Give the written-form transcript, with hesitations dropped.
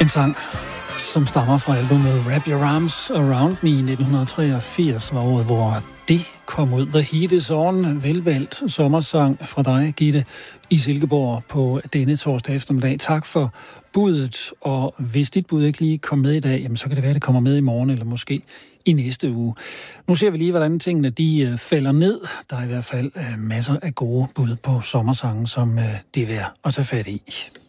En sang, som stammer fra albumet Wrap Your Arms Around Me i 1983, var året, hvor det kom ud. The Heat Is On, velvalgt sommersang fra dig, Gitte, i Silkeborg på denne torsdag eftermiddag. Tak for budet, og hvis dit bud ikke lige kom med i dag, jamen så kan det være, at det kommer med i morgen, eller måske i næste uge. Nu ser vi lige, hvordan tingene de falder ned. Der er i hvert fald masser af gode bud på sommersange, som det er værd at tage fat i.